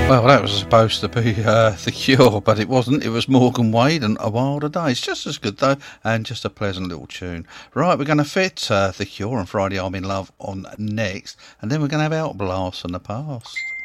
Well, that was supposed to be The Cure, but it wasn't. It was Morgan Wade and A Wilder Day. It's just as good, though, and just a pleasant little tune. Right, we're going to fit The Cure and Friday I'm in Love on next, and then we're going to have Outblast in the past.